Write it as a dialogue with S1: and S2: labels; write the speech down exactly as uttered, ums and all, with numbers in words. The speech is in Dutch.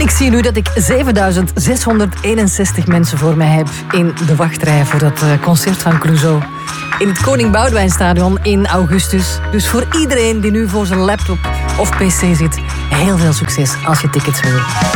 S1: Ik zie nu dat ik zevenduizend zeshonderdeenenzestig mensen voor mij heb in de wachtrij voor dat concert van Clouseau. In het Koning Boudewijnstadion in augustus. Dus voor iedereen die nu voor zijn laptop of pc zit, heel veel succes als je tickets wil.